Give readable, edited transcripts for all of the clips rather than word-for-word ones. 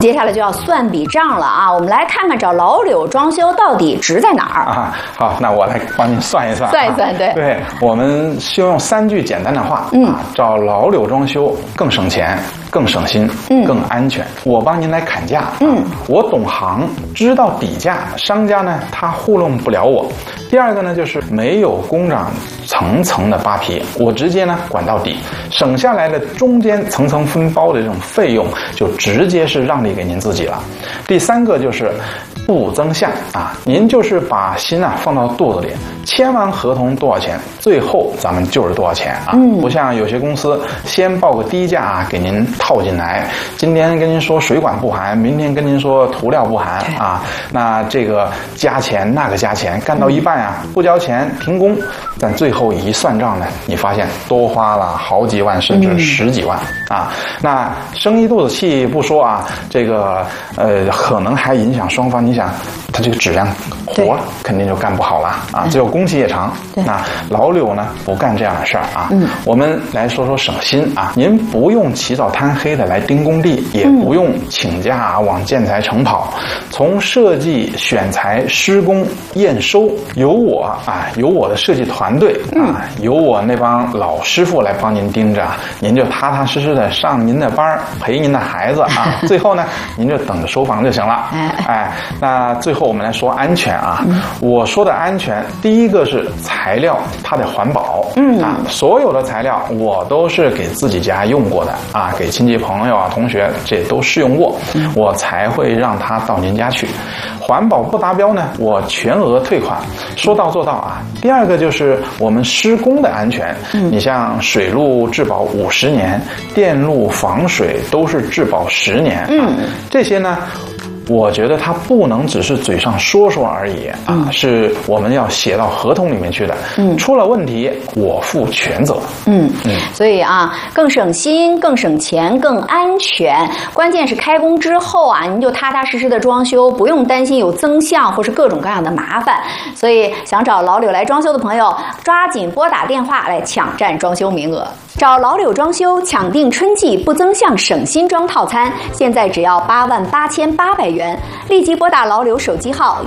接下来就要算笔账了啊！我们来看看找老柳装修到底值在哪儿啊？好，那我来帮您算一算。 算一算，对。 对，我们就用3句简单的话啊，找老柳装修更省钱、更省心、更安全。我帮您来砍价，我懂行，知道底价，商家呢他糊弄不了我。第二个呢，就是没有工长层层的扒皮，我直接呢管到底，省下来的中间层层分包的这种费用，就直接是让利给您自己了。第3个就是不增项啊，您就是把心啊放到肚子里，签完合同多少钱，最后咱们就是多少钱啊。不像有些公司先报个低价啊，给您套进来，今天跟您说水管不含，明天跟您说涂料不含啊，那这个加钱那个加钱，干到一半啊不交钱停工，但最后一算账呢，你发现多花了好几万甚至10几万啊。那生一肚子气不说啊，这个可能还影响双方，你想他这个质量活肯定就干不好了啊，最后工期也长。那老柳呢不干这样的事儿啊。我们来说说省心啊，您不用起早贪黑的来盯工地，也不用请假往建材城跑，从设计、选材、施工、验收，有我的设计团队啊，有我那帮老师傅来帮您盯着，您就踏踏实实的上您的班，陪您的孩子啊，最后呢您就等着收房就行了。那最后我们来说安全啊，我说的安全，第一个是材料它得环保，所有的材料我都是给自己家用过的啊，给亲戚朋友啊同学这都试用过，我才会让他到您家去。环保不达标呢，我全额退款，说到做到啊。第二个就是我们施工的安全，你像水路质保50年，电路防水都是质保10年，这些呢我觉得它不能只是嘴上说说而已啊，是我们要写到合同里面去的。出了问题我负全责。 所以啊，更省心、更省钱、更安全，关键是开工之后啊，您就踏踏实实的装修，不用担心有增项或是各种各样的麻烦。所以想找老柳来装修的朋友，抓紧拨打电话来抢占装修名额。找老柳装修抢定春季不增项省心装套餐，现在只要88800元，立即拨打老柳手机号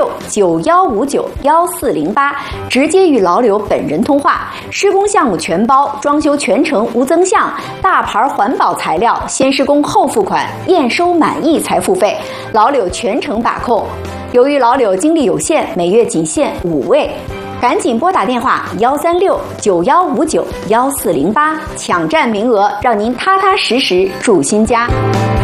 13691591408，直接与老柳本人通话。施工项目全包，装修全程无增项，大牌环保材料，先施工后付款，验收满意才付费，老柳全程把控。由于老柳精力有限，每月仅限5位。赶紧拨打电话13691591408，抢占名额，让您踏踏实实住新家。